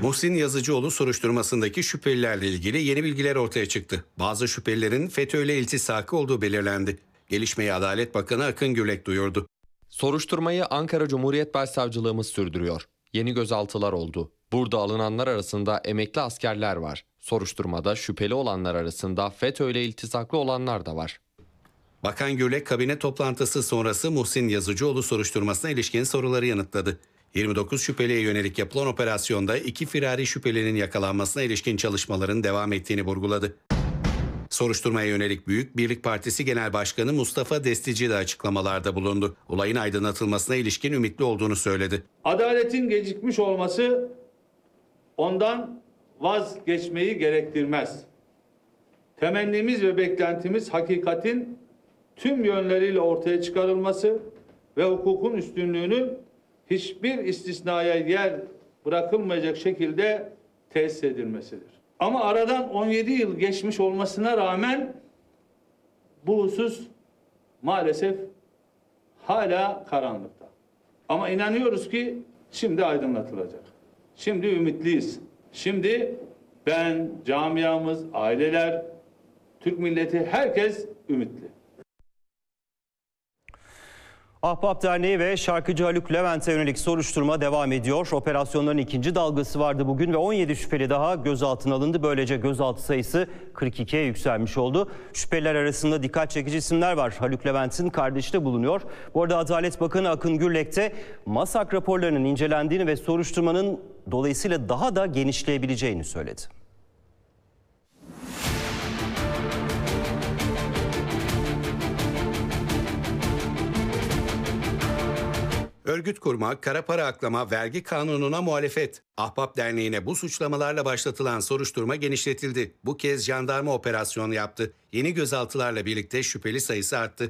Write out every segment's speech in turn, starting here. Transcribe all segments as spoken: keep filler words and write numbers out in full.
Muhsin Yazıcıoğlu soruşturmasındaki şüphelilerle ilgili yeni bilgiler ortaya çıktı. Bazı şüphelilerin FETÖ'yle iltisakı olduğu belirlendi. Gelişmeyi Adalet Bakanı Akın Gürlek duyurdu. Soruşturmayı Ankara Cumhuriyet Başsavcılığımız sürdürüyor. Yeni gözaltılar oldu. Burada alınanlar arasında emekli askerler var. Soruşturmada şüpheli olanlar arasında FETÖ'yle iltisaklı olanlar da var. Bakan Gürlek kabine toplantısı sonrası Muhsin Yazıcıoğlu soruşturmasına ilişkin soruları yanıtladı. yirmi dokuz şüpheliye yönelik yapılan operasyonda iki firari şüphelinin yakalanmasına ilişkin çalışmaların devam ettiğini vurguladı. Soruşturmaya yönelik Büyük Birlik Partisi Genel Başkanı Mustafa Destici de açıklamalarda bulundu. Olayın aydınlatılmasına ilişkin ümitli olduğunu söyledi. Adaletin gecikmiş olması ondan vazgeçmeyi gerektirmez. Temennimiz ve beklentimiz hakikatin tüm yönleriyle ortaya çıkarılması ve hukukun üstünlüğünün hiçbir istisnaya yer bırakılmayacak şekilde tesis edilmesidir. Ama aradan on yedi yıl geçmiş olmasına rağmen bu husus maalesef hala karanlıkta. Ama inanıyoruz ki şimdi aydınlatılacak. Şimdi ümitliyiz. Şimdi ben, camiamız, aileler, Türk milleti, herkes ümitli. Ahbap Derneği ve şarkıcı Haluk Levent'e yönelik soruşturma devam ediyor. Operasyonların ikinci dalgası vardı bugün ve on yedi şüpheli daha gözaltına alındı. Böylece gözaltı sayısı kırk ikiye yükselmiş oldu. Şüpheliler arasında dikkat çekici isimler var. Haluk Levent'in kardeşi de bulunuyor. Bu arada Adalet Bakanı Akın Gürlek de MASAK raporlarının incelendiğini ve soruşturmanın dolayısıyla daha da genişleyebileceğini söyledi. Örgüt kurma, kara para aklama, vergi kanununa muhalefet. Ahbap Derneği'ne bu suçlamalarla başlatılan soruşturma genişletildi. Bu kez jandarma operasyonu yaptı. Yeni gözaltılarla birlikte şüpheli sayısı arttı.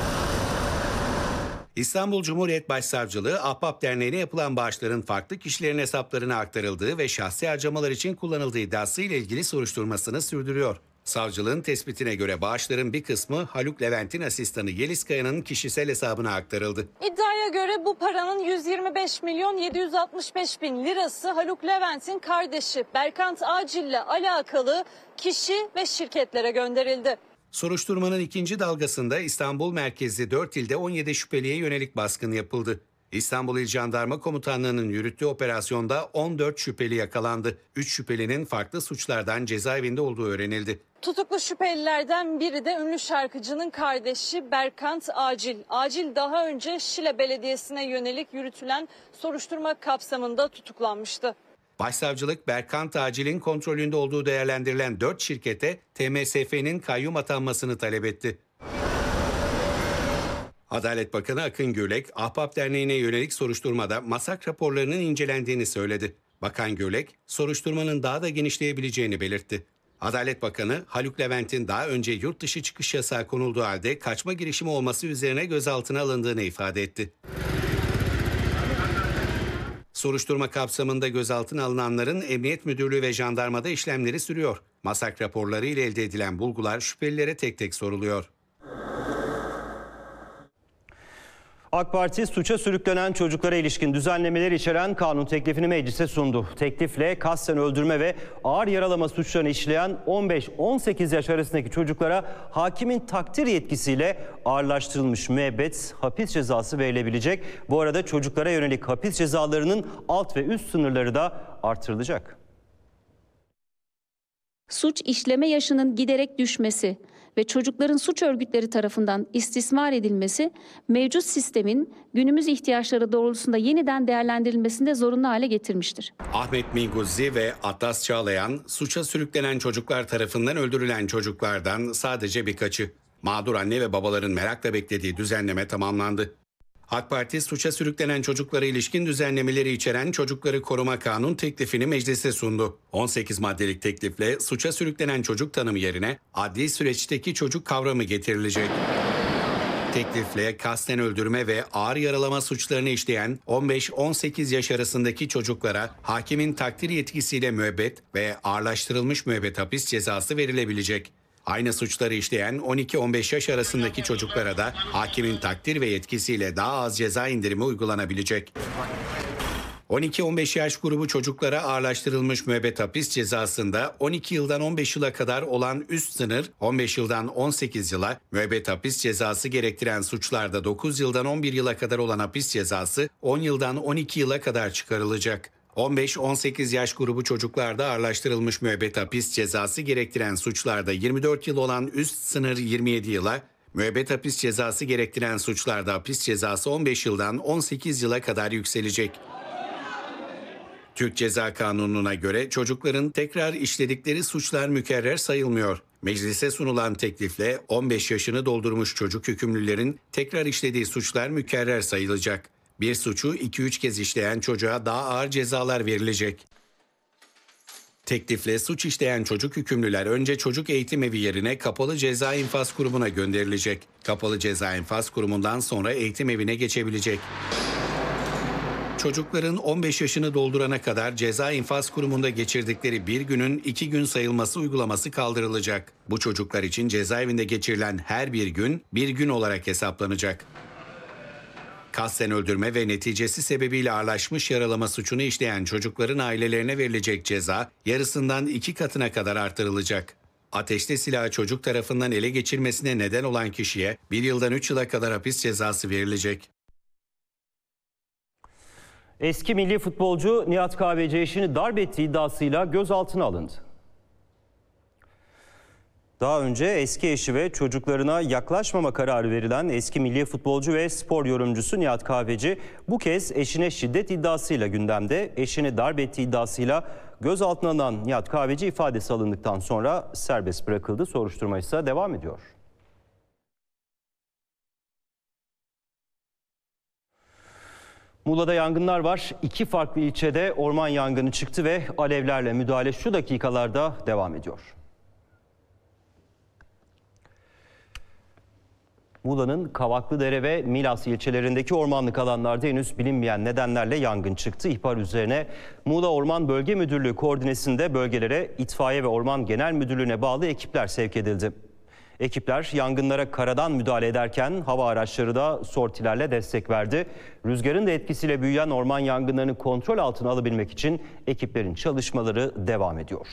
İstanbul Cumhuriyet Başsavcılığı, Ahbap Derneği'ne yapılan bağışların farklı kişilerin hesaplarına aktarıldığı ve şahsi harcamalar için kullanıldığı iddiasıyla ilgili soruşturmasını sürdürüyor. Savcılığın tespitine göre bağışların bir kısmı Haluk Levent'in asistanı Yeliz Kaya'nın kişisel hesabına aktarıldı. İddiaya göre bu paranın yüz yirmi beş milyon yedi yüz altmış beş bin lirası Haluk Levent'in kardeşi Berkant Acil'le alakalı kişi ve şirketlere gönderildi. Soruşturmanın ikinci dalgasında İstanbul merkezli dört ilde on yedi şüpheliye yönelik baskın yapıldı. İstanbul İl Jandarma Komutanlığı'nın yürüttüğü operasyonda on dört şüpheli yakalandı. üç şüphelinin farklı suçlardan cezaevinde olduğu öğrenildi. Tutuklu şüphelilerden biri de ünlü şarkıcının kardeşi Berkant Acil. Acil daha önce Şile Belediyesi'ne yönelik yürütülen soruşturma kapsamında tutuklanmıştı. Başsavcılık, Berkant Acil'in kontrolünde olduğu değerlendirilen dört şirkete T M S F'nin kayyum atanmasını talep etti. Adalet Bakanı Akın Gürlek, Ahbap Derneği'ne yönelik soruşturmada MASAK raporlarının incelendiğini söyledi. Bakan Gürlek, soruşturmanın daha da genişleyebileceğini belirtti. Adalet Bakanı, Haluk Levent'in daha önce yurt dışı çıkış yasağı konulduğu halde kaçma girişimi olması üzerine gözaltına alındığını ifade etti. Soruşturma kapsamında gözaltına alınanların Emniyet Müdürlüğü ve jandarmada işlemleri sürüyor. MASAK raporları ile elde edilen bulgular şüphelilere tek tek soruluyor. AK Parti suça sürüklenen çocuklara ilişkin düzenlemeleri içeren kanun teklifini meclise sundu. Teklifle kasten öldürme ve ağır yaralama suçlarını işleyen on beş on sekiz yaş arasındaki çocuklara hakimin takdir yetkisiyle ağırlaştırılmış müebbet hapis cezası verilebilecek. Bu arada çocuklara yönelik hapis cezalarının alt ve üst sınırları da artırılacak. Suç işleme yaşının giderek düşmesi ve çocukların suç örgütleri tarafından istismar edilmesi mevcut sistemin günümüz ihtiyaçları doğrultusunda yeniden değerlendirilmesini de zorunlu hale getirmiştir. Ahmet Minguzzi ve Atlas Çağlayan suça sürüklenen çocuklar tarafından öldürülen çocuklardan sadece birkaçı. Mağdur anne ve babaların merakla beklediği düzenleme tamamlandı. AK Parti suça sürüklenen çocuklara ilişkin düzenlemeleri içeren Çocukları Koruma Kanun teklifini meclise sundu. on sekiz maddelik teklifle suça sürüklenen çocuk tanımı yerine adli süreçteki çocuk kavramı getirilecek. Teklifle kasten öldürme ve ağır yaralama suçlarını işleyen on beş on sekiz yaş arasındaki çocuklara hakimin takdir yetkisiyle müebbet ve ağırlaştırılmış müebbet hapis cezası verilebilecek. Aynı suçları işleyen on iki on beş yaş arasındaki çocuklara da hakimin takdir ve yetkisiyle daha az ceza indirimi uygulanabilecek. on iki on beş yaş grubu çocuklara ağırlaştırılmış müebbet hapis cezasında on iki yıldan on beş yıla kadar olan üst sınır on beş yıldan on sekiz yıla, müebbet hapis cezası gerektiren suçlarda dokuz yıldan on bir yıla kadar olan hapis cezası on yıldan on iki yıla kadar çıkarılacak. on beş on sekiz yaş grubu çocuklarda ağırlaştırılmış müebbet hapis cezası gerektiren suçlarda yirmi dört yıl olan üst sınır yirmi yedi yıla, müebbet hapis cezası gerektiren suçlarda hapis cezası on beş yıldan on sekiz yıla kadar yükselecek. Türk Ceza Kanunu'na göre çocukların tekrar işledikleri suçlar mükerrer sayılmıyor. Meclise sunulan teklifle on beş yaşını doldurmuş çocuk hükümlülerin tekrar işlediği suçlar mükerrer sayılacak. Bir suçu iki üç kez işleyen çocuğa daha ağır cezalar verilecek. Teklifle suç işleyen çocuk hükümlüler önce çocuk eğitim evi yerine kapalı ceza infaz kurumuna gönderilecek. Kapalı ceza infaz kurumundan sonra eğitim evine geçebilecek. Çocukların on beş yaşını doldurana kadar ceza infaz kurumunda geçirdikleri bir günün iki gün sayılması uygulaması kaldırılacak. Bu çocuklar için cezaevinde geçirilen her bir gün bir gün olarak hesaplanacak. Kasten öldürme ve neticesi sebebiyle ağırlaşmış yaralama suçunu işleyen çocukların ailelerine verilecek ceza yarısından iki katına kadar artırılacak. Ateşte silahı çocuk tarafından ele geçirmesine neden olan kişiye bir yıldan üç yıla kadar hapis cezası verilecek. Eski milli futbolcu Nihat Kahveci eşini darp ettiği iddiasıyla gözaltına alındı. Daha önce eski eşi ve çocuklarına yaklaşmama kararı verilen eski milli futbolcu ve spor yorumcusu Nihat Kahveci bu kez eşine şiddet iddiasıyla gündemde. Eşini darp ettiği iddiasıyla gözaltına alınan Nihat Kahveci ifadesi alındıktan sonra serbest bırakıldı. Soruşturma ise devam ediyor. Muğla'da yangınlar var. İki farklı ilçede orman yangını çıktı ve alevlerle müdahale şu dakikalarda devam ediyor. Muğla'nın Kavaklıdere ve Milas ilçelerindeki ormanlık alanlarda henüz bilinmeyen nedenlerle yangın çıktı. İhbar üzerine Muğla Orman Bölge Müdürlüğü koordinesinde bölgelere İtfaiye ve Orman Genel Müdürlüğü'ne bağlı ekipler sevk edildi. Ekipler yangınlara karadan müdahale ederken hava araçları da sortilerle destek verdi. Rüzgarın da etkisiyle büyüyen orman yangınlarını kontrol altına alabilmek için ekiplerin çalışmaları devam ediyor.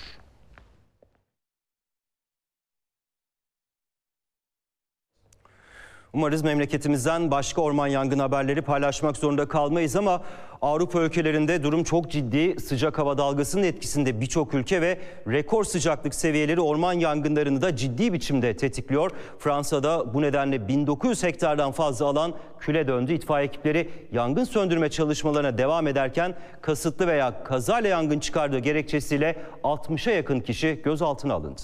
Umarız memleketimizden başka orman yangın haberleri paylaşmak zorunda kalmayız ama Avrupa ülkelerinde durum çok ciddi. Sıcak hava dalgasının etkisinde birçok ülke ve rekor sıcaklık seviyeleri orman yangınlarını da ciddi biçimde tetikliyor. Fransa'da bu nedenle bin dokuz yüz hektardan fazla alan küle döndü. İtfaiye ekipleri yangın söndürme çalışmalarına devam ederken kasıtlı veya kazayla yangın çıkardığı gerekçesiyle altmışa yakın kişi gözaltına alındı.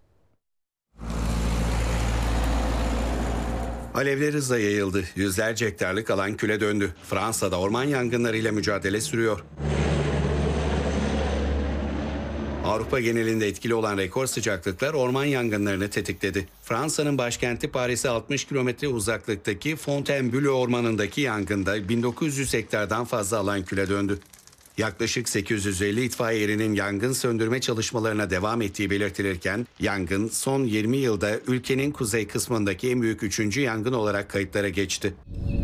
Alevler hızla yayıldı. Yüzlerce hektarlık alan küle döndü. Fransa'da orman yangınlarıyla mücadele sürüyor. Avrupa genelinde etkili olan rekor sıcaklıklar orman yangınlarını tetikledi. Fransa'nın başkenti Paris'e altmış kilometre uzaklıktaki Fontainebleau ormanındaki yangında bin dokuz yüz hektardan fazla alan küle döndü. Yaklaşık sekiz yüz elli itfaiye erinin yangın söndürme çalışmalarına devam ettiği belirtilirken, yangın son yirmi yılda ülkenin kuzey kısmındaki en büyük üçüncü yangın olarak kayıtlara geçti.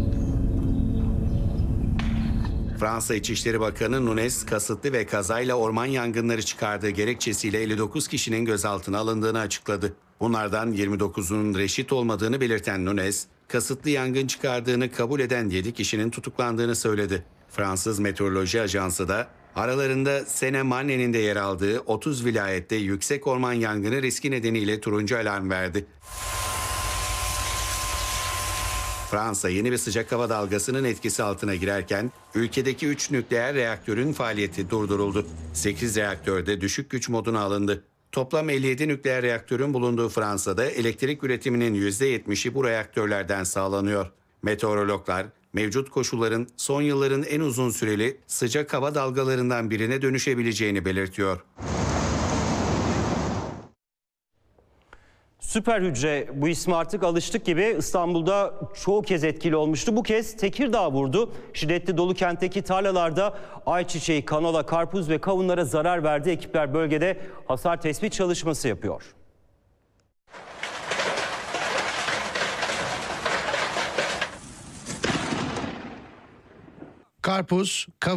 Fransa İçişleri Bakanı Nunes, kasıtlı ve kazayla orman yangınları çıkardığı gerekçesiyle elli dokuz kişinin gözaltına alındığını açıkladı. Bunlardan yirmi dokuzunun reşit olmadığını belirten Nunes, kasıtlı yangın çıkardığını kabul eden yedi kişinin tutuklandığını söyledi. Fransız Meteoroloji Ajansı da aralarında Seine-Marne'nin de yer aldığı otuz vilayette yüksek orman yangını riski nedeniyle turuncu alarm verdi. Fransa yeni bir sıcak hava dalgasının etkisi altına girerken ülkedeki üç nükleer reaktörün faaliyeti durduruldu. sekiz reaktörde düşük güç moduna alındı. Toplam elli yedi nükleer reaktörün bulunduğu Fransa'da elektrik üretiminin yüzde yetmişi bu reaktörlerden sağlanıyor. Meteorologlar mevcut koşulların son yılların en uzun süreli sıcak hava dalgalarından birine dönüşebileceğini belirtiyor. Süper hücre, bu isme artık alıştık gibi, İstanbul'da çoğu kez etkili olmuştu. Bu kez Tekirdağ vurdu. Şiddetli dolu kentteki tarlalarda ayçiçeği, kanola, karpuz ve kavunlara zarar verdi. Ekipler bölgede hasar tespit çalışması yapıyor. Karpuz, kavun